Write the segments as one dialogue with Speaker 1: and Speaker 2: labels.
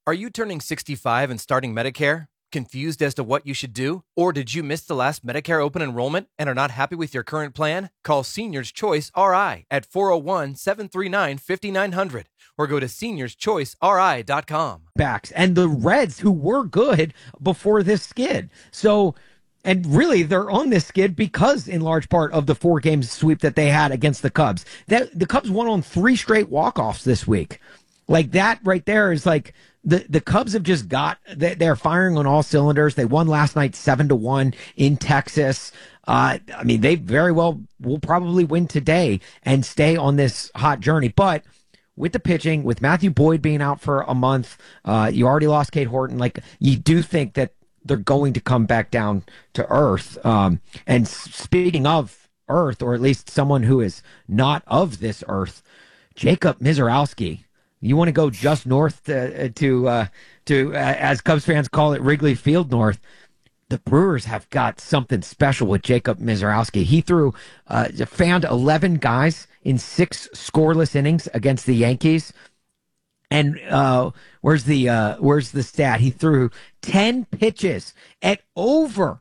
Speaker 1: Are you turning 65 and starting Medicare? Confused as to what you should do? Or did you miss the last Medicare open enrollment and are not happy with your current plan? Call Seniors Choice RI at 401-739-5900 or go to seniorschoiceri.com.
Speaker 2: Backs and the Reds, who were good before this skid. So, and really, they're on this skid because, in large part, of the 4-game sweep that they had against the Cubs. The Cubs won on 3 straight walk-offs this week. Like, that right there is like, the Cubs have just they're firing on all cylinders. They won last night 7-1 in Texas. I mean, they very well will probably win today and stay on this hot journey. But with the pitching, with Matthew Boyd being out for a month, you already lost Cade Horton. Like, you do think that they're going to come back down to earth. And speaking of earth, or at least someone who is not of this earth, Jacob Misiorowski. You want to go just north to as Cubs fans call it, Wrigley Field North. The Brewers have got something special with Jacob Misiorowski. He fanned 11 guys in 6 scoreless innings against the Yankees. And where's the stat? He threw 10 pitches at over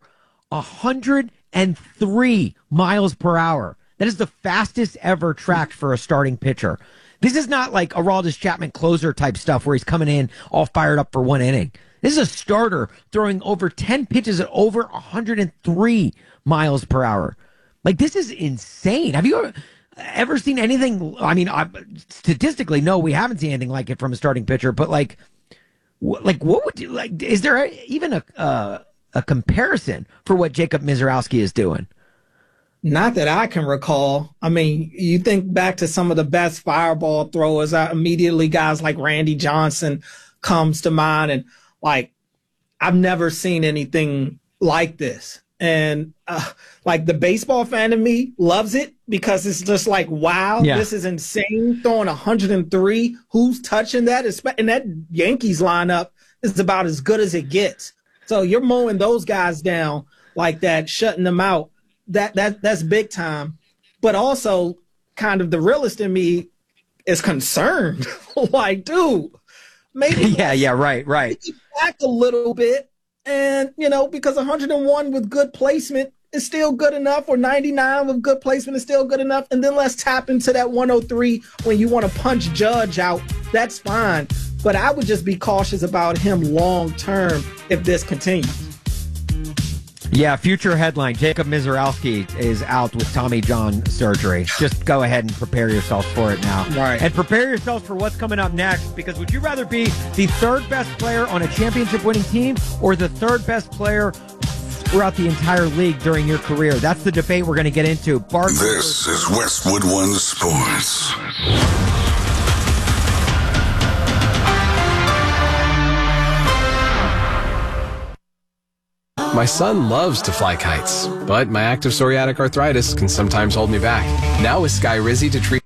Speaker 2: 103 miles per hour. That is the fastest ever tracked for a starting pitcher. This is not like Aroldis Chapman closer type stuff where he's coming in all fired up for one inning. This is a starter throwing over 10 pitches at over 103 miles per hour. Like, this is insane. Have you ever seen anything? I mean, statistically, no, we haven't seen anything like it from a starting pitcher. But what would you like? Is there even a comparison for what Jacob Misiorowski is doing?
Speaker 3: Not that I can recall. I mean, you think back to some of the best fireball throwers, immediately guys like Randy Johnson comes to mind. And like, I've never seen anything like this. And like, the baseball fan in me loves it because it's just like, wow, This is insane. Throwing 103. Who's touching that? And that Yankees lineup is about as good as it gets. So you're mowing those guys down like that, shutting them out. That's big time. But also, kind of the realist in me is concerned. Like, dude, maybe
Speaker 2: right.
Speaker 3: Back a little bit, and because 101 with good placement is still good enough, or 99 with good placement is still good enough, and then let's tap into that 103 when you want to punch Judge out. That's fine, but I would just be cautious about him long term if this continues.
Speaker 2: Yeah, future headline, Jacob Misiorowski is out with Tommy John surgery. Just go ahead and prepare yourself for it now.
Speaker 3: Right.
Speaker 2: And prepare yourself for what's coming up next, because would you rather be the 3rd best player on a championship-winning team or the 3rd best player throughout the entire league during your career? That's the debate we're going to get into.
Speaker 4: This is Westwood One Sports.
Speaker 5: My son loves to fly kites, but my active psoriatic arthritis can sometimes hold me back. Now with Skyrizi to treat